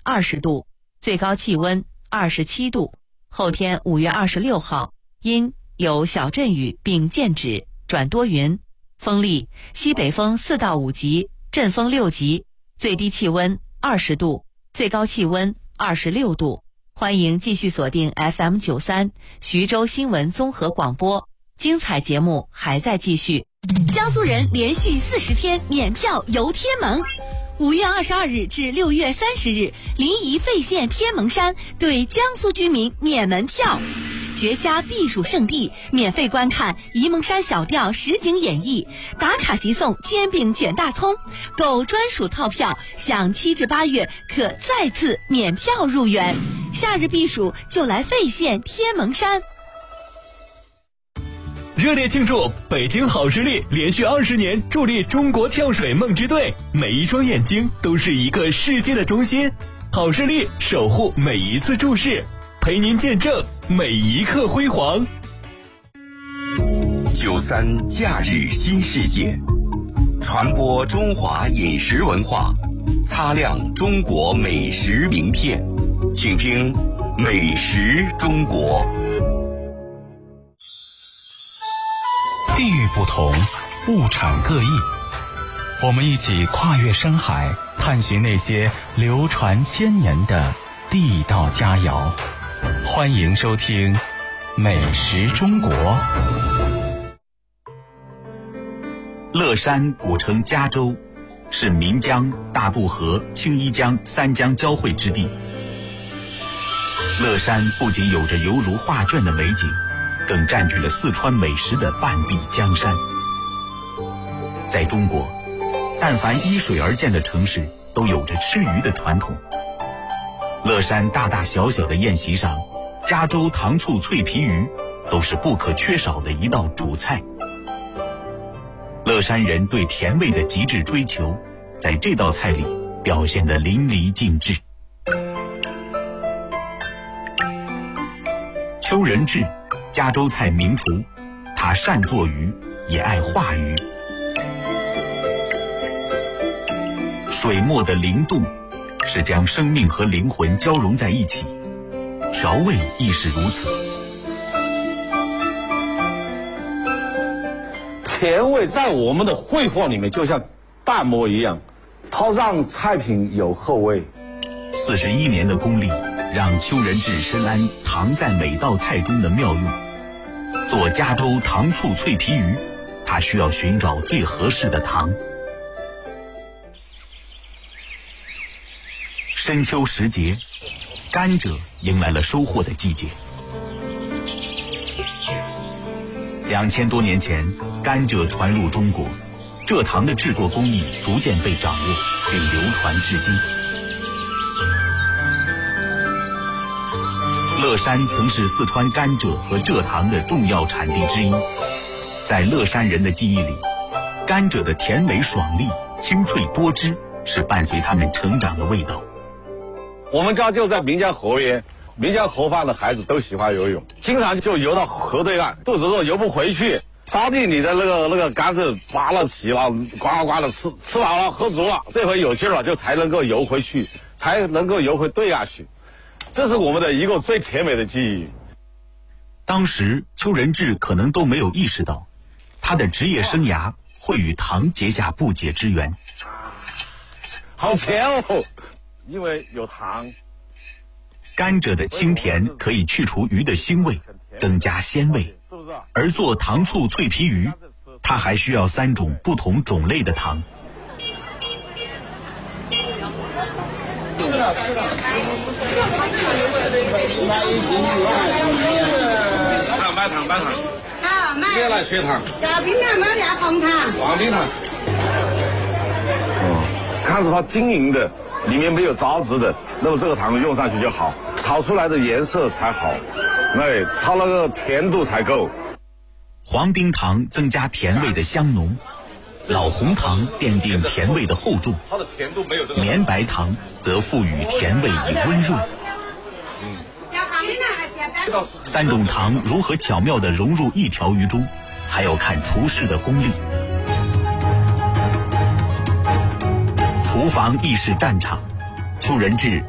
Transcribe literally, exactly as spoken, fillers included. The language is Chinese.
二十度，最高气温二十七度。后天五月二十六号，阴有小阵雨并见止，转多云，风力西北风四到五级，阵风六级，最低气温二十度，最高气温二十六度。欢迎继续锁定 F M 九三 徐州新闻综合广播，精彩节目还在继续。 江苏人连续四十天免票游天门。五月二十二日至六月三十日，临沂费县天门山对江苏居民免门票，绝佳避暑胜地，免费观看沂蒙山小调实景演绎，打卡即送煎饼卷大葱，购专属套票享七至八月可再次免票入园。夏日避暑就来费县天门山。 热烈庆祝北京好视力连续二十年助力中国跳水梦之队，每一双眼睛都是一个世界的中心，好视力守护每一次注视，陪您见证每一刻辉煌。 九三假日新世界，传播中华饮食文化，擦亮中国美食名片，请听美食中国。 地域不同，物产各异，我们一起跨越山海，探寻那些流传千年的地道佳肴。欢迎收听《美食中国》。 乐山古称嘉州，是岷江、大渡河、青衣江三江交汇之地。乐山不仅有着犹如画卷的美景，更占据了四川美食的半壁江山。在中国，但凡依水而建的城市都有着吃鱼的传统。乐山大大小小的宴席上，嘉州糖醋脆皮鱼都是不可缺少的一道主菜。乐山人对甜味的极致追求，在这道菜里表现得淋漓尽致。邱仁志，嘉州菜名厨，他善做鱼，也爱画鱼。水墨的灵动，是将生命和灵魂交融在一起，调味亦是如此。 甜味在我们的绘画里面就像淡墨一样，它让菜品有后味。 四十一年的功力，让邱仁志深谙糖在每道菜中的妙用。做嘉州糖醋脆皮鱼，他需要寻找最合适的糖。深秋时节，甘蔗迎来了收获的季节。两千多年前，甘蔗传入中国，蔗糖的制作工艺逐渐被掌握，并流传至今。乐山曾是四川甘蔗和蔗糖的重要产地之一，在乐山人的记忆里，甘蔗的甜美爽利、清脆多汁是伴随他们成长的味道。 我们家就在岷江河边，岷江河畔的孩子都喜欢游泳，经常就游到河对岸，肚子饿游不回去，沙地里的那个那个甘蔗扒了皮了，呱呱的吃，吃饱了喝足了，这回有劲了，就才能够游回去，才能够游回对岸去。这是我们的一个最甜美的记忆。 当时邱仁志可能都没有意识到，他的职业生涯会与糖结下不解之缘。 好甜哦，因为有糖。 甘蔗的清甜可以去除鱼的腥味，增加鲜味。而做糖醋脆皮鱼，它还需要三种不同种类的糖。 是的，是的。 糖白糖白糖。 好，买。 别来血糖。 要冰糖吗？要红糖。 黄冰糖。哦，看着它晶莹的，里面没有杂质的，那么这个糖用上去就好，炒出来的颜色才好，哎，它那个甜度才够。 黄冰糖增加甜味的香浓，老红糖奠定甜味的厚重， 它的甜度没有这个。 绵白糖则赋予甜味以温润。 嗯。 三种糖如何巧妙地融入一条鱼中，还要看厨师的功力。厨房亦是战场，邱仁志